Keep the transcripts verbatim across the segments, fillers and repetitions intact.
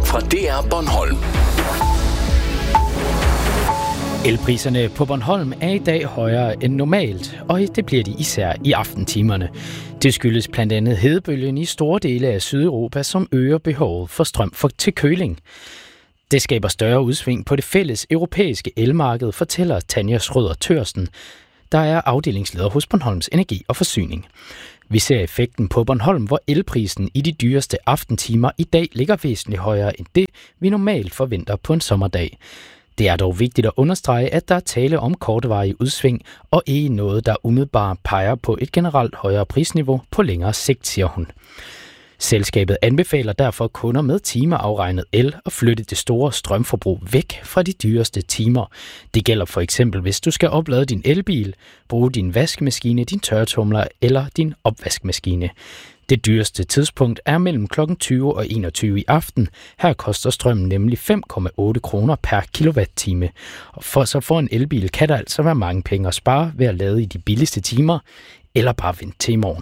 fra D R Bornholm. Elpriserne på Bornholm er i dag højere end normalt, og det bliver de især i aftentimerne. Det skyldes blandt andet hedebølgen i store dele af Sydeuropa, som øger behovet for strøm for til køling. Det skaber større udsving på det fælles europæiske elmarked, fortæller Tanja Schrøder Thørsten, der er afdelingsleder hos Bornholms Energi og Forsyning. Vi ser effekten på Bornholm, hvor elprisen i de dyreste aftentimer i dag ligger væsentligt højere end det, vi normalt forventer på en sommerdag. Det er dog vigtigt at understrege, at der er tale om kortvarige udsving, og ikke noget, der umiddelbart peger på et generelt højere prisniveau på længere sigt, siger hun. Selskabet anbefaler derfor kunder med timeafregnet el at flytte det store strømforbrug væk fra de dyreste timer. Det gælder for eksempel, hvis du skal oplade din elbil, bruge din vaskemaskine, din tørretumler eller din opvaskemaskine. Det dyreste tidspunkt er mellem klokken tyve og enogtyve i aften. Her koster strømmen nemlig fem komma otte kroner per kilowatt-time. Og for, så for en elbil kan der altså være mange penge at spare ved at lade i de billigste timer, eller bare vente til i morgen.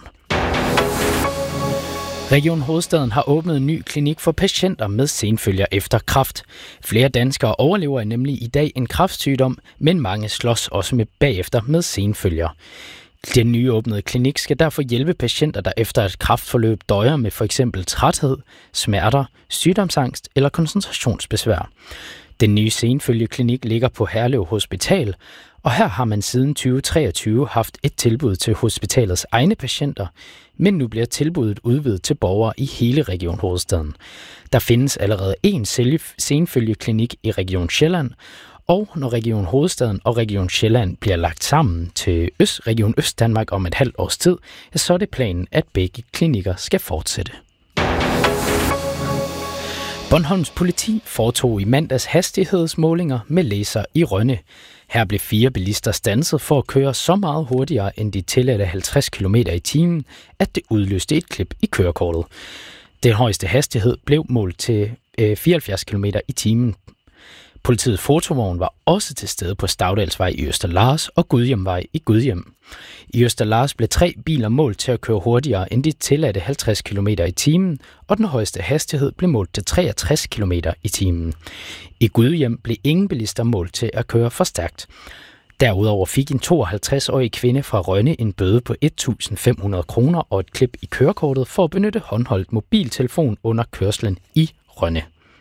Region Hovedstaden har åbnet en ny klinik for patienter med senfølger efter kræft. Flere danskere overlever nemlig i dag en kræftsygdom, men mange slås også med bagefter med senfølger. Den nyåbnede klinik skal derfor hjælpe patienter, der efter et kræftforløb døjer med for eksempel træthed, smerter, sygdomsangst eller koncentrationsbesvær. Den nye senfølgeklinik ligger på Herlev Hospital, og her har man siden tyve treogtyve haft et tilbud til hospitalets egne patienter, men nu bliver tilbuddet udvidet til borgere i hele Region Hovedstaden. Der findes allerede én senfølgeklinik i Region Sjælland, og når Region Hovedstaden og Region Sjælland bliver lagt sammen til Øst, Region Østdanmark om et halvt års tid, så er det planen, at begge klinikker skal fortsætte. Bornholms politi foretog i mandags hastighedsmålinger med laser i Rønne. Her blev fire bilister standset for at køre så meget hurtigere end de tilladte halvtreds kilometer i timen, at det udløste et klip i kørekortet. Den højeste hastighed blev målt til øh, fireoghalvfjerds kilometer i timen. Politiets fotovogn var også til stede på Stavdalsvej i Østerlars og Gudhjemvej i Gudhjem. I Østerlars blev tre biler målt til at køre hurtigere end de tilladte halvtreds kilometer i timen, og den højeste hastighed blev målt til treogtres kilometer i timen. I Gudhjem blev ingen bilister målt til at køre for stærkt. Derudover fik en tooghalvtreds-årig kvinde fra Rønne en bøde på et tusind fem hundrede kroner og et klip i kørekortet for at benytte håndholdt mobiltelefon under kørslen i Rønne.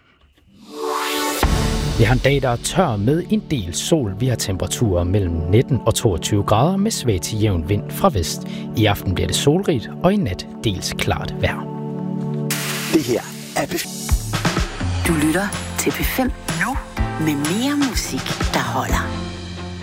Vi har en dag, der er tør med en del sol. Vi har temperaturer mellem nitten og toogtyve grader med svag til jævn vind fra vest. I aften bliver det solrigt, og i nat dels klart vejr. Det her er P fem. Du lytter til P fem nu med mere musik, der holder.